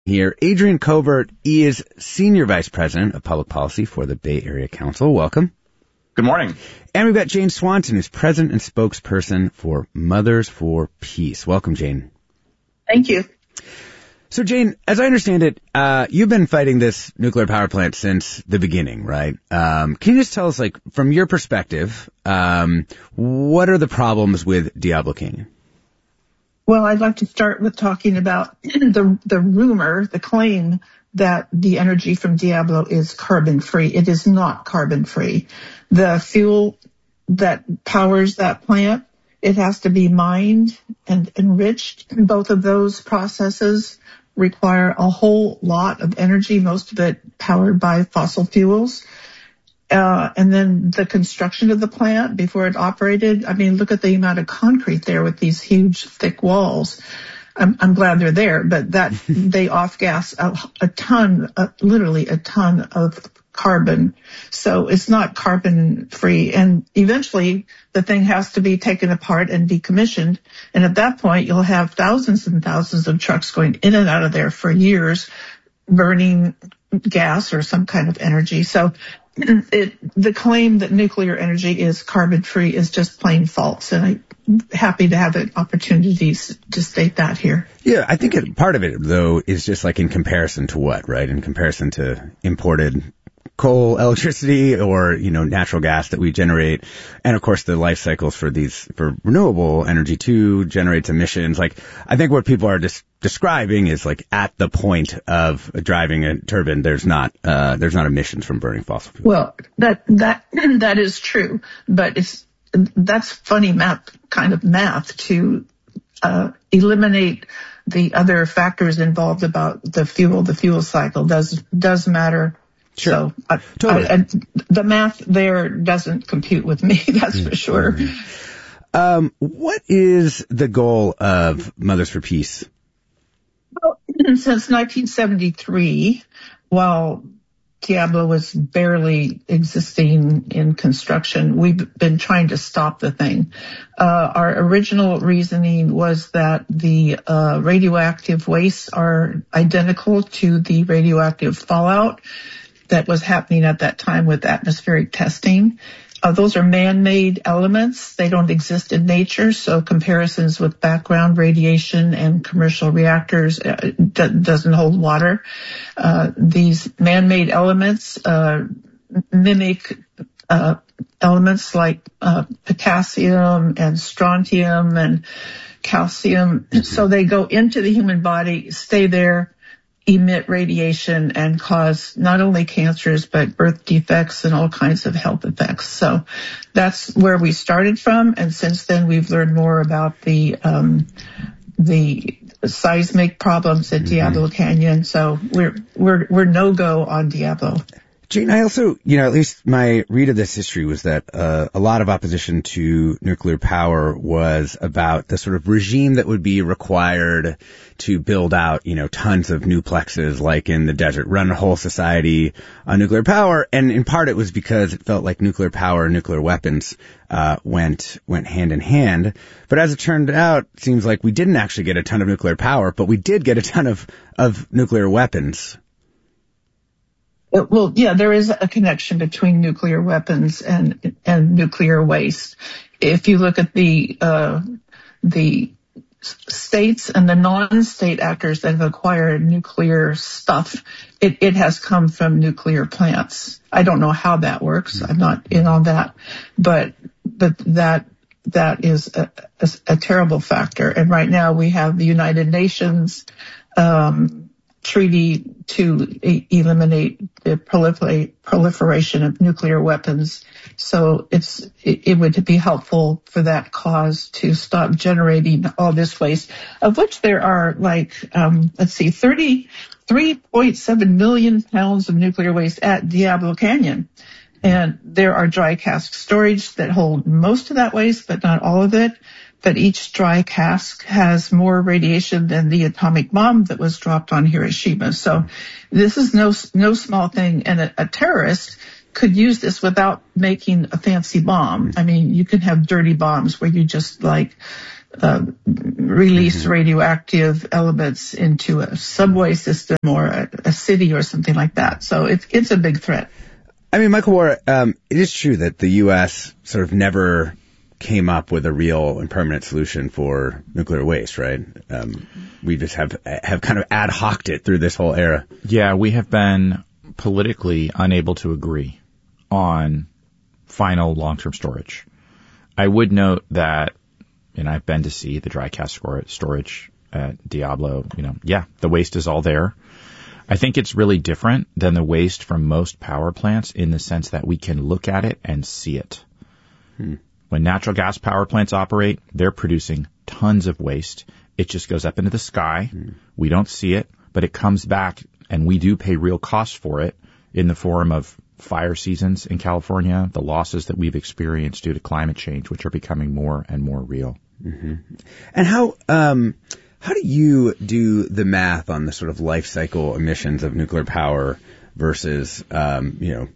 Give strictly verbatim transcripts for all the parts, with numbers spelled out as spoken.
Here, Adrian Covert is Senior Vice President of Public Policy for the Bay Area Council. Welcome. Good morning. And we've got Jane Swanson, who's President and Spokesperson for Mothers for Peace. Welcome, Jane. Thank you. So, Jane, as I understand it, uh, you've been fighting this nuclear power plant since the beginning, right? Um, can you just tell us, like, from your perspective, um, what are the problems with Diablo Canyon? Well, I'd like to start with talking about the the rumor, the claim that the energy from Diablo is carbon-free. It is not carbon-free. The fuel that powers that plant, it has to be mined and enriched. Both of those processes require a whole lot of energy, most of it powered by fossil fuels. Uh, and then the construction of the plant before it operated, I mean, look at the amount of concrete there with these huge, thick walls. I'm, I'm glad they're there, but that they off-gas a, a ton, uh, literally a ton of carbon. So it's not carbon-free. And eventually the thing has to be taken apart and decommissioned. And at that point, you'll have thousands and thousands of trucks going in and out of there for years, burning gas or some kind of energy. So It, the claim that nuclear energy is carbon-free is just plain false, and I'm happy to have an opportunity to state that here. Yeah, I think it, part of it, though, is just like in comparison to what, right? In comparison to imported coal, electricity, or, you know, natural gas that we generate. And, of course, the life cycles for these, for renewable energy, too, generates emissions. Like, I think what people are just describing is, like, at the point of driving a turbine, there's not, uh, there's not emissions from burning fossil fuels. Well, that, that, that is true. But it's, that's funny math, kind of math to, uh, eliminate the other factors involved about the fuel. The fuel cycle does, does matter. Sure. So uh, totally. I, I, the math there doesn't compute with me, that's for sure. Um, what is the goal of Mothers for Peace? Well, since nineteen seventy-three, while Diablo was barely existing in construction, we've been trying to stop the thing. Uh, our original reasoning was that the uh, radioactive wastes are identical to the radioactive fallout that was happening at that time with atmospheric testing. Uh, those are man-made elements. They don't exist in nature, so comparisons with background radiation and commercial reactors uh, d- doesn't hold water. Uh, these man-made elements uh, mimic uh, elements like uh, potassium and strontium and calcium, so they go into the human body, stay there, emit radiation, and cause not only cancers but birth defects and all kinds of health effects. So that's where we started from, and since then we've learned more about the um, the seismic problems at Diablo mm-hmm. Canyon. So we're we're we're no go on Diablo. Jane, I also, you know, at least my read of this history was that uh, a lot of opposition to nuclear power was about the sort of regime that would be required to build out, you know, tons of nuplexes like in the desert, run a whole society on nuclear power. And in part it was because it felt like nuclear power and nuclear weapons uh went went hand in hand. But as it turned out, it seems like we didn't actually get a ton of nuclear power, but we did get a ton of, of nuclear weapons. Well, yeah, there is a connection between nuclear weapons and and nuclear waste. If you look at the uh, the states and the non-state actors that have acquired nuclear stuff, it, it has come from nuclear plants. I don't know how that works. I'm not in on that, but but that that is a, a, a terrible factor. And right now we have the United Nations um treaty to e- eliminate the prolifer- proliferation of nuclear weapons. So it's it, it would be helpful for that cause to stop generating all this waste, of which there are like, um, let's see, thirty-three point seven million pounds of nuclear waste at Diablo Canyon. And there are dry cask storage that hold most of that waste, but not all of it. But each dry cask has more radiation than the atomic bomb that was dropped on Hiroshima. So this is no no small thing. And a, a terrorist could use this without making a fancy bomb. I mean, you can have dirty bombs where you just like uh, release mm-hmm. radioactive elements into a subway system or a, a city or something like that. So it's it's a big threat. I mean, Michael Warra, um, it is true that the U S sort of never came up with a real and permanent solution for nuclear waste, right? Um, we just have have kind of ad hoc'd it through this whole era. Yeah, we have been politically unable to agree on final long-term storage. I would note that, and I've been to see the dry cask storage at Diablo, you know, yeah, the waste is all there. I think it's really different than the waste from most power plants in the sense that we can look at it and see it. Hmm. When natural gas power plants operate, they're producing tons of waste. It just goes up into the sky. Hmm. We don't see it, but it comes back, and we do pay real costs for it in the form of fire seasons in California, the losses that we've experienced due to climate change, which are becoming more and more real. Mm-hmm. And how um, how do you do the math on the sort of life cycle emissions of nuclear power versus, um, you know,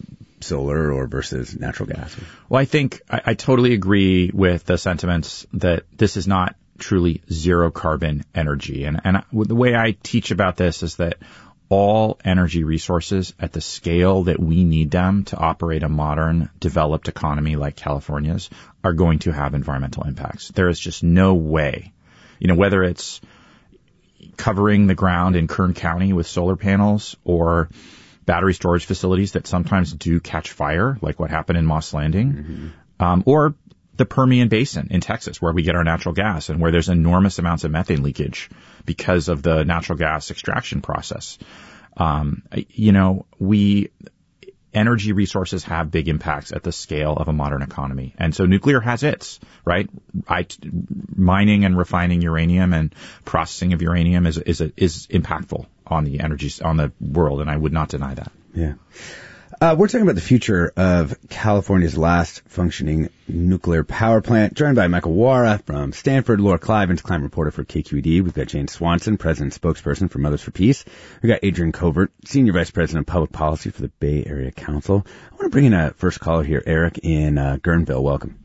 solar or versus natural gas? Well, I think I, I totally agree with the sentiments that this is not truly zero carbon energy. And, and the way I teach about this is that all energy resources at the scale that we need them to operate a modern, developed economy like California's are going to have environmental impacts. There is just no way, you know, whether it's covering the ground in Kern County with solar panels or battery storage facilities that sometimes do catch fire, like what happened in Moss Landing, mm-hmm. um, or the Permian Basin in Texas, where we get our natural gas and where there's enormous amounts of methane leakage because of the natural gas extraction process. Um, you know, we, energy resources have big impacts at the scale of a modern economy. And so nuclear has its, right? I, mining and refining uranium and processing of uranium is, is, is impactful on the energy, on the world. And I would not deny that. Yeah. Uh, we're talking about the future of California's last functioning nuclear power plant, joined by Michael Warra from Stanford, Laura Clivens, climate reporter for K Q E D. We've got Jane Swanson, president and spokesperson for Mothers for Peace. We've got Adrian Covert, senior vice president of public policy for the Bay Area Council. I want to bring in a first caller here, Eric in uh, Guerneville. Welcome.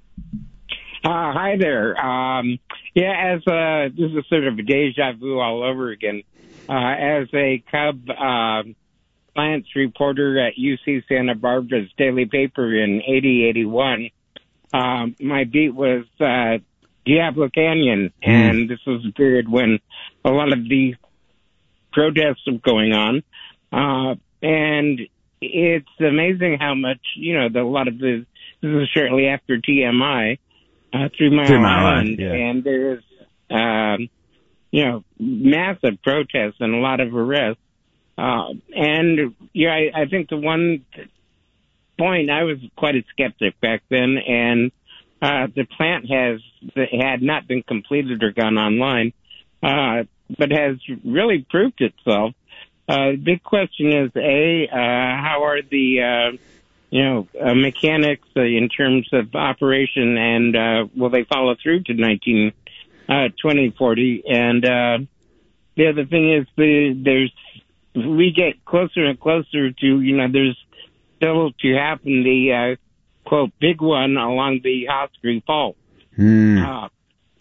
Uh, hi there. Um, yeah, as uh, this is sort of a deja vu all over again. Uh, as a Cub uh, science reporter at U C Santa Barbara's daily paper in eighty eighty-one, um, my beat was uh, Diablo Canyon, mm. and this was a period when a lot of the protests were going on, uh, and it's amazing how much, you know, the, a lot of the, this is shortly after T M I, uh, Three Mile Three Island, yeah. and there's, um, you know, massive protests and a lot of arrests. Uh, and, yeah, I, I think the one point, I was quite a skeptic back then, and uh, the plant has had not been completed or gone online, uh, but has really proved itself. Uh, the big question is, A, uh, how are the, uh, you know, uh, mechanics uh, in terms of operation, and uh, will they follow through to nineteen Uh, twenty forty, and uh, the other thing is the, there's we get closer and closer to, you know, there's still to happen the uh, quote big one along the Hoskree Fault. Hmm. Uh,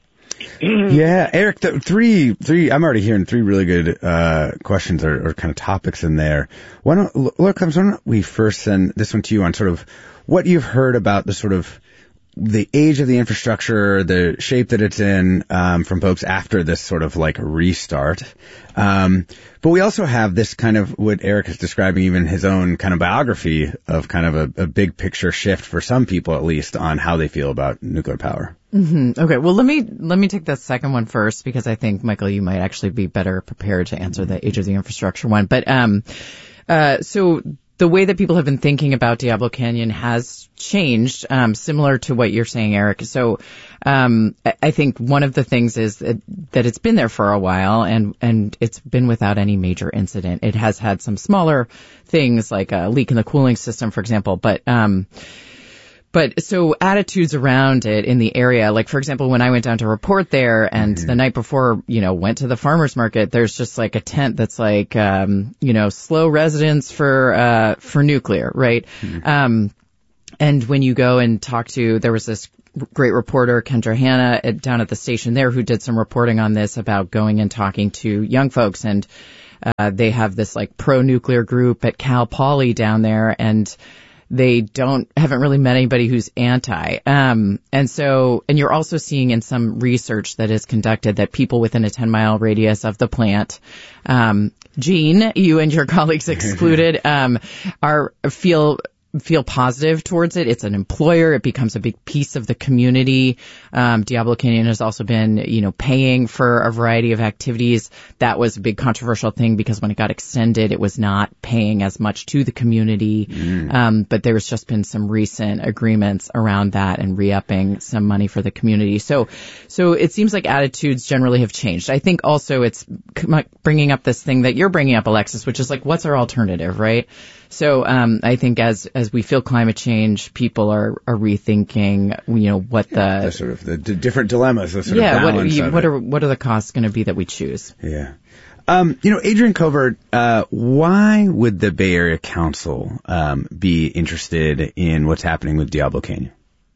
yeah, Eric, the three, three. I'm already hearing three really good uh, questions or, or kind of topics in there. Why don't, look, why don't we first send this one to you on sort of what you've heard about the sort of the age of the infrastructure, the shape that it's in, um, from folks after this sort of like restart. Um, but we also have this kind of what Eric is describing, even his own kind of biography of kind of a, a big picture shift for some people, at least, on how they feel about nuclear power. Mm-hmm. Okay. Well, let me, let me take the second one first, because I think, Michael, you might actually be better prepared to answer the age of the infrastructure one. But, um, uh, so, the way that people have been thinking about Diablo Canyon has changed, um, similar to what you're saying, Eric. So, um, I think one of the things is that, that it's been there for a while, and, and it's been without any major incident. It has had some smaller things like a leak in the cooling system, for example, but, um, But so attitudes around it in the area, like, for example, when I went down to report there and mm-hmm. the night before, you know, went to the farmer's market, there's just like a tent that's like, um, you know, slow residence for, uh, for nuclear, right? Mm-hmm. Um, and when you go and talk to, there was this great reporter Kendra Hanna at, down at the station there who did some reporting on this about going and talking to young folks. And uh, they have this like pro-nuclear group at Cal Poly down there, and they don't, haven't really met anybody who's anti. Um, and so, and you're also seeing in some research that is conducted that people within a ten mile radius of the plant, um, Gene, you and your colleagues excluded, um, are, feel, feel positive towards it. It's an employer. It becomes a big piece of the community. Um, Diablo Canyon has also been, you know, paying for a variety of activities. That was a big controversial thing because when it got extended, it was not paying as much to the community. Mm. Um, but there's just been some recent agreements around that and re-upping some money for the community. So, so it seems like attitudes generally have changed. I think also it's bringing up this thing that you're bringing up, Alexis, which is like, what's our alternative, right? So um, I think as as we feel climate change, people are, are rethinking, you know, what yeah, the, the sort of the d- different dilemmas, the sort yeah, of balance what, you, of what it. are what are the costs going to be that we choose? Yeah. Um, you know, Adrian Covert, uh, why would the Bay Area Council um, be interested in what's happening with Diablo Canyon?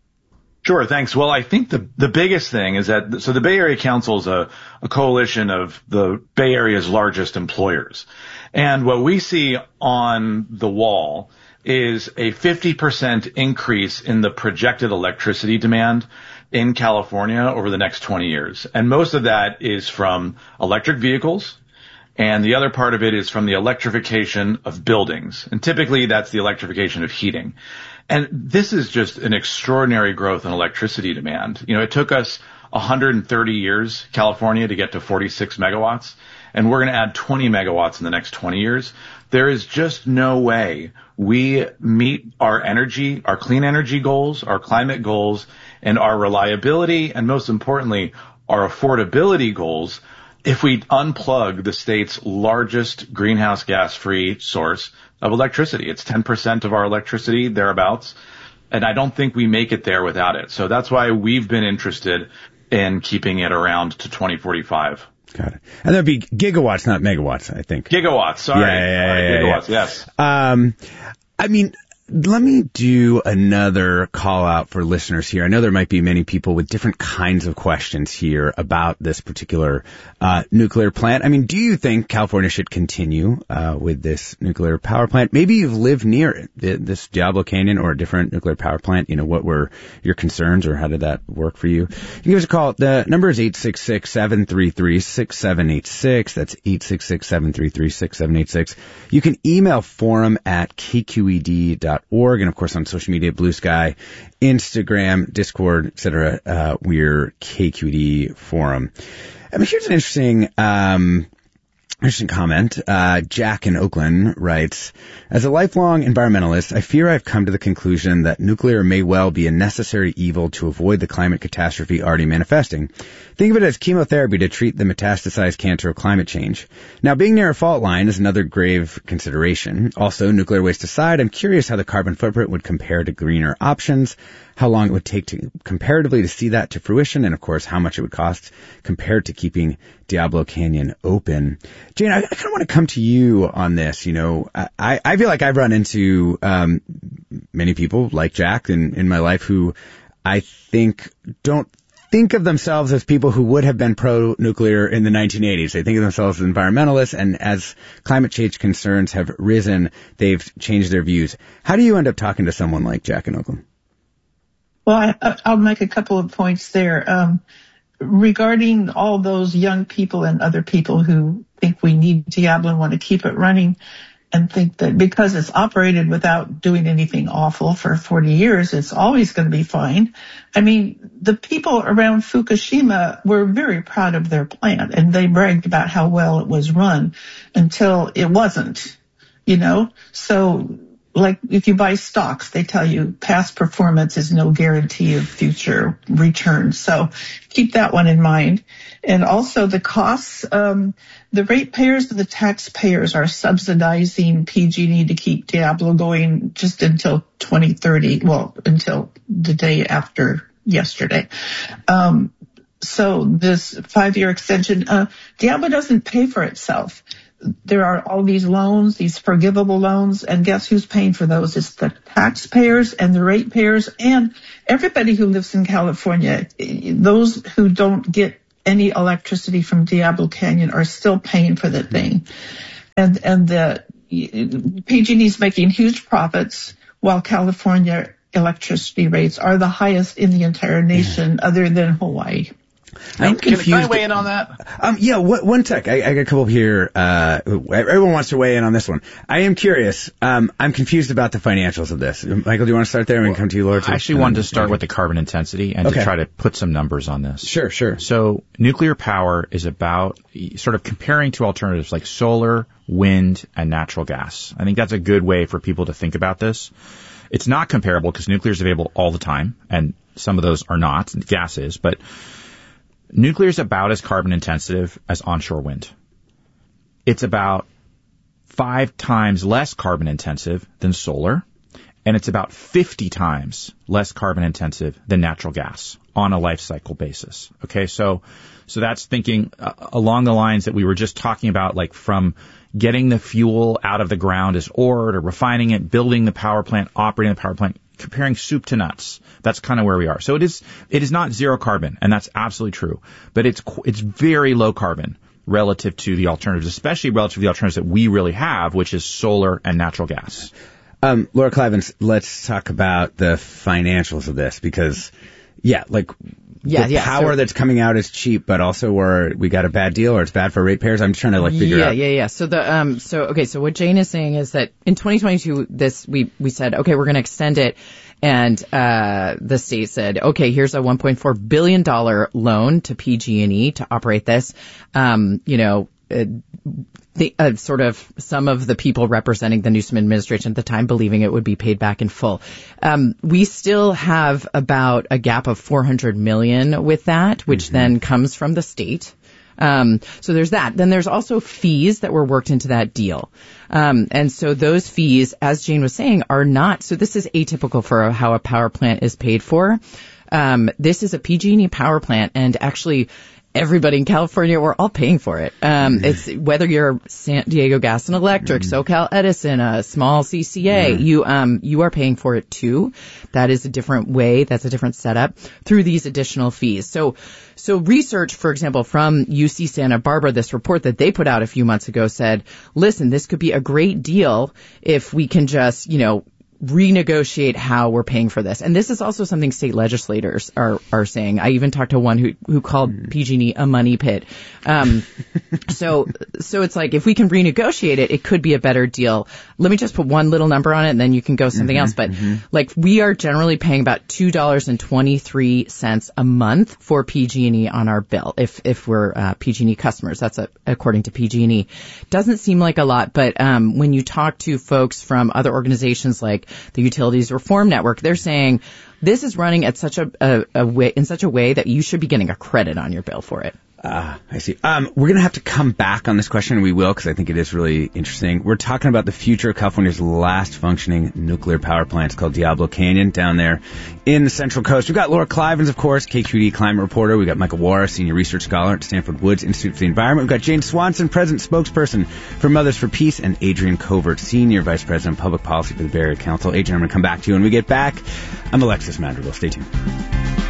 Sure, thanks. Well, I think the the biggest thing is that, so the Bay Area Council is a, a coalition of the Bay Area's largest employers. And what we see on the wall is a fifty percent increase in the projected electricity demand in California over the next twenty years. And most of that is from electric vehicles, and the other part of it is from the electrification of buildings. And typically that's the electrification of heating. And this is just an extraordinary growth in electricity demand. You know, it took us one hundred thirty years, California, to get to forty-six megawatts. And we're going to add twenty megawatts in the next twenty years. There is just no way we meet our energy, our clean energy goals, our climate goals, and our reliability, and most importantly, our affordability goals if we unplug the state's largest greenhouse gas-free source of electricity. It's ten percent of our electricity, thereabouts. And I don't think we make it there without it. So that's why we've been interested in keeping it around to twenty forty-five. Got it. And that'd be gigawatts, not megawatts, I think. Gigawatts, sorry. Yeah, yeah, yeah, right, yeah, gigawatts, yeah. yes. Um, I mean, let me do another call out for listeners here. I know there might be many people with different kinds of questions here about this particular uh, nuclear plant. I mean, do you think California should continue uh, with this nuclear power plant? Maybe you've lived near it, this Diablo Canyon or a different nuclear power plant. You know, what were your concerns or how did that work for you? You can give us a call. The number is eight six six, seven three three, six seven eight six. That's eight six six, seven three three, six seven eight six. You can email forum at k q e d dot org, and of course on social media, Blue Sky, Instagram, Discord, et cetera. Uh, we're K Q E D Forum. I mean, here's an interesting, um, interesting comment. Uh, Jack in Oakland writes, as a lifelong environmentalist, I fear I've come to the conclusion that nuclear may well be a necessary evil to avoid the climate catastrophe already manifesting. Think of it as chemotherapy to treat the metastasized cancer of climate change. Now, being near a fault line is another grave consideration. Also, nuclear waste aside, I'm curious how the carbon footprint would compare to greener options, how long it would take to comparatively to see that to fruition, and of course, how much it would cost compared to keeping Diablo Canyon open. Jane, I, I kind of want to come to you on this. You know, I, I feel like I've run into um, many people like Jack in, in my life who I think don't think of themselves as people who would have been pro-nuclear in the nineteen eighties. They think of themselves as environmentalists, and as climate change concerns have risen, they've changed their views. How do you end up talking to someone like Jack in Oakland? Well, I, I'll make a couple of points there. Um, regarding all those young people and other people who think we need Diablo and want to keep it running, and think that because it's operated without doing anything awful for forty years, it's always going to be fine. I mean, the people around Fukushima were very proud of their plant, and they bragged about how well it was run until it wasn't, you know? So, like if you buy stocks, they tell you past performance is no guarantee of future returns. So keep that one in mind. And also the costs, um, the ratepayers and the taxpayers are subsidizing P G and E to keep Diablo going just until twenty thirty, well, until the day after yesterday. Um, so this five-year extension, uh, Diablo doesn't pay for itself. there are all these loans, these forgivable loans, and guess who's paying for those? It's the taxpayers and the ratepayers and everybody who lives in California. Those who don't get any electricity from Diablo Canyon are still paying for the thing. And, and the P G and E's making huge profits while California electricity rates are the highest in the entire nation other than Hawaii. I'm Can, confused. can I weigh in on that? Um, yeah, what, one tech. I, I got a couple here. Uh, everyone wants to weigh in on this one. I am curious. Um, I'm confused about the financials of this. Michael, do you want to start there and well, come to you, Laura? I actually wanted to start with the carbon intensity and okay. to try to put some numbers on this. Sure, sure. So nuclear power is about sort of comparing to alternatives like solar, wind, and natural gas. I think that's a good way for people to think about this. It's not comparable because nuclear is available all the time, and some of those are not, and gas is, but nuclear is about as carbon intensive as onshore wind. It's about five times less carbon intensive than solar, and it's about fifty times less carbon intensive than natural gas on a life cycle basis. Okay, so so that's thinking uh, along the lines that we were just talking about, like from getting the fuel out of the ground as ore to refining it, building the power plant, operating the power plant, comparing soup to nuts. That's kind of where we are. So it is, it is not zero carbon, and that's absolutely true. But it's, it's very low carbon relative to the alternatives, especially relative to the alternatives that we really have, which is solar and natural gas. Um, Laura Klivans, let's talk about the financials of this because, yeah, like, yeah, the yeah, power so, that's coming out is cheap, but also we're, we got a bad deal or it's bad for ratepayers. I'm just trying to like figure yeah, out. Yeah, yeah, yeah. So the, um, so, okay, so what Jane is saying is that in twenty twenty-two, this, we, we said, okay, we're going to extend it. And, uh, the state said, okay, here's a one point four billion dollars loan to P G and E to operate this. Um, you know, uh, the, uh, sort of some of the people representing the Newsom administration at the time believing it would be paid back in full. Um, we still have about a gap of four hundred million dollars with that, which mm-hmm. then comes from the state. Um, so there's that. Then there's also fees that were worked into that deal. Um, and so those fees, as Jane was saying, are not, so this is atypical for how a power plant is paid for. Um, this is a P G and E power plant, and actually everybody in California, we're all paying for it. Um, mm-hmm. It's whether you're San Diego Gas and Electric, mm-hmm. SoCal Edison, a small C C A, mm-hmm. you, um, you are paying for it too. That is a different way. That's a different setup through these additional fees. So, so research, for example, from U C Santa Barbara, this report that they put out a few months ago said, listen, this could be a great deal if we can just, you know, renegotiate how we're paying for this. And this is also something state legislators are, are saying. I even talked to one who, who called mm. P G and E a money pit. Um, so, so it's like, if we can renegotiate it, it could be a better deal. Let me just put one little number on it and then you can go something mm-hmm, else. But mm-hmm. like, we are generally paying about two dollars and twenty-three cents a month for P G and E on our bill. If, if we're, uh, P G and E customers, that's a, according to P G and E. Doesn't seem like a lot, but, um, when you talk to folks from other organizations like the Utilities Reform Network, they're saying this is running at such a, a, a way, in such a way that you should be getting a credit on your bill for it. Ah, uh, I see. Um, we're going to have to come back on this question, and we will, because I think it is really interesting. We're talking about the future of California's last functioning nuclear power plant. It's called Diablo Canyon down there in the Central Coast. We've got Laura Klivans, of course, K Q E D climate reporter. We've got Michael Wara, senior research scholar at Stanford Woods Institute for the Environment. We've got Jane Swanson, president spokesperson for Mothers for Peace, and Adrian Covert, senior vice president of public policy for the Bay Area Council. Adrian, I'm going to come back to you when we get back. I'm Alexis Madrigal. Stay tuned.